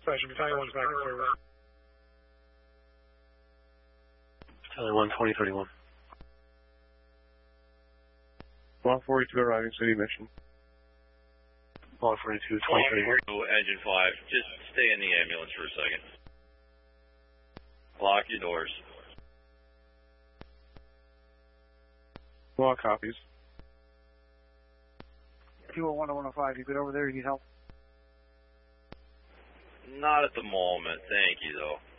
Station Battalion 1's back at clear. Battalion 1, 2031. Block 42 arriving city mission. Block 42, 2031. Engine 5, just stay in the ambulance for a second. Lock your doors. Block copies. 201 to 105, you good over there? You need help? Not at the moment, thank you though.